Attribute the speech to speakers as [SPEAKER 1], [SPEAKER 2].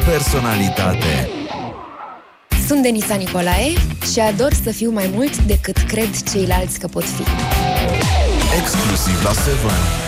[SPEAKER 1] personalitate.
[SPEAKER 2] Sunt Denisa Nicolae și ador să fiu mai mult decât cred ceilalți că pot fi.
[SPEAKER 1] Exclusiv la 7.